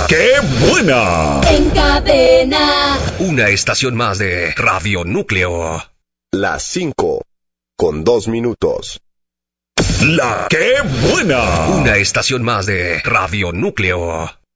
¡Qué buena! En Cadena. Una estación más de Radio Núcleo. Las 5:02. ¡La qué buena! Una estación más de Radio Núcleo.